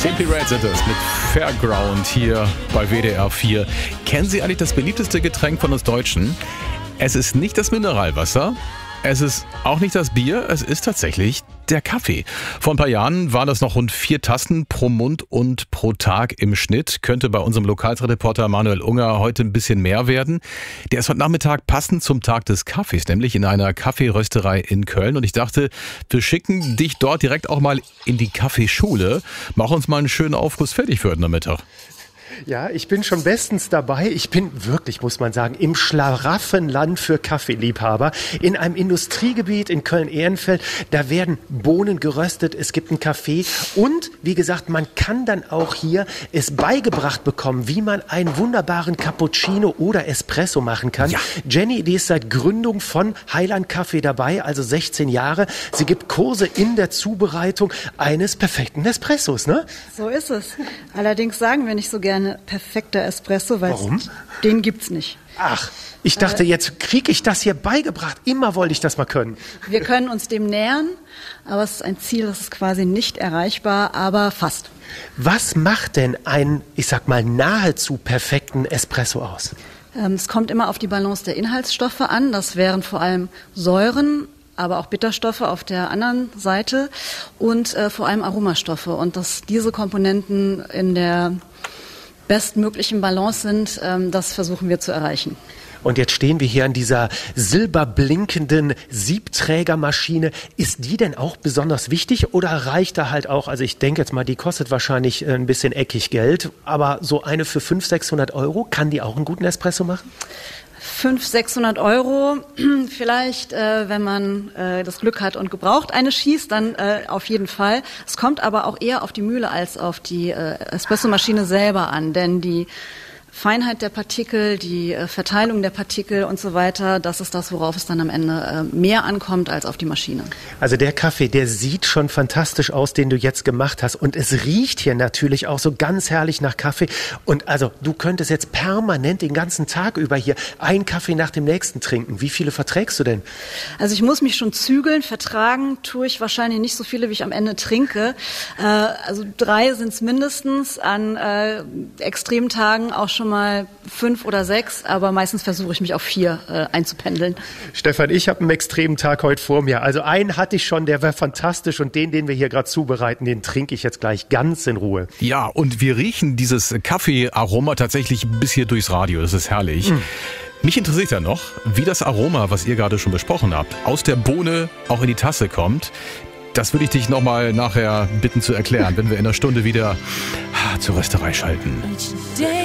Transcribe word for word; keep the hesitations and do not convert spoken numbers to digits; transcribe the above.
Simply Red sind es mit Fairground hier bei W D R vier. Kennen Sie eigentlich das beliebteste Getränk von uns Deutschen? Es ist nicht das Mineralwasser, es ist auch nicht das Bier, es ist tatsächlich der Kaffee. Vor ein paar Jahren waren das noch rund vier Tassen pro Mund und pro Tag im Schnitt. Könnte bei unserem Lokalreporter Manuel Unger heute ein bisschen mehr werden. Der ist heute Nachmittag passend zum Tag des Kaffees, nämlich in einer Kaffeerösterei in Köln. Und ich dachte, wir schicken dich dort direkt auch mal in die Kaffeeschule. Mach uns mal einen schönen Aufguss fertig für heute Nachmittag. Ja, ich bin schon bestens dabei. Ich bin wirklich, muss man sagen, im Schlaraffenland für Kaffeeliebhaber. In einem Industriegebiet in Köln-Ehrenfeld. Da werden Bohnen geröstet, es gibt einen Kaffee. Und, wie gesagt, man kann dann auch hier es beigebracht bekommen, wie man einen wunderbaren Cappuccino oder Espresso machen kann. Ja. Jenny, die ist seit Gründung von Heiland Kaffee dabei, also sechzehn Jahre. Sie gibt Kurse in der Zubereitung eines perfekten Espressos, ne? So ist es. Allerdings sagen wir nicht so gerne perfekter Espresso, weil Warum? Den gibt's nicht. Ach, ich dachte, jetzt kriege ich das hier beigebracht. Immer wollte ich das mal können. Wir können uns dem nähern, aber es ist ein Ziel, das ist quasi nicht erreichbar, aber fast. Was macht denn einen, ich sag mal, nahezu perfekten Espresso aus? Ähm, es kommt immer auf die Balance der Inhaltsstoffe an. Das wären vor allem Säuren, aber auch Bitterstoffe auf der anderen Seite und äh, vor allem Aromastoffe. Und dass diese Komponenten in der bestmöglichen Balance sind, ähm, das versuchen wir zu erreichen. Und jetzt stehen wir hier an dieser silberblinkenden Siebträgermaschine. Ist die denn auch besonders wichtig oder reicht da halt auch, also ich denke jetzt mal, die kostet wahrscheinlich ein bisschen eckig Geld, aber so eine für fünfhundert, sechshundert Euro, kann die auch einen guten Espresso machen? fünfhundert, sechshundert Euro, vielleicht, äh, wenn man äh, das Glück hat und gebraucht eine schießt, dann äh, auf jeden Fall. Es kommt aber auch eher auf die Mühle als auf die äh, Espressomaschine selber an, denn die Feinheit der Partikel, die äh, Verteilung der Partikel und so weiter, das ist das, worauf es dann am Ende äh, mehr ankommt als auf die Maschine. Also der Kaffee, der sieht schon fantastisch aus, den du jetzt gemacht hast. Und es riecht hier natürlich auch so ganz herrlich nach Kaffee. Und also du könntest jetzt permanent den ganzen Tag über hier einen Kaffee nach dem nächsten trinken. Wie viele verträgst du denn? Also ich muss mich schon zügeln, vertragen tue ich wahrscheinlich nicht so viele, wie ich am Ende trinke. Äh, also drei sind es mindestens, an äh, Extremtagen auch schon mal fünf oder sechs, aber meistens versuche ich mich auf vier äh, einzupendeln. Stefan, ich habe einen extremen Tag heute vor mir. Also einen hatte ich schon, der war fantastisch und den, den wir hier gerade zubereiten, den trinke ich jetzt gleich ganz in Ruhe. Ja, und wir riechen dieses Kaffeearoma tatsächlich bis hier durchs Radio. Das ist herrlich. Mm. Mich interessiert ja noch, wie das Aroma, was ihr gerade schon besprochen habt, aus der Bohne auch in die Tasse kommt. Das würde ich dich nochmal nachher bitten zu erklären, wenn wir in einer Stunde wieder zur Rösterei schalten.